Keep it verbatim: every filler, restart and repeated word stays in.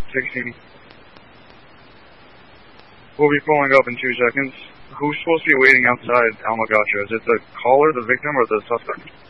sixteen. We'll be pulling up in two seconds. Who's supposed to be waiting outside Almagacha? Is it the caller, the victim, or the suspect?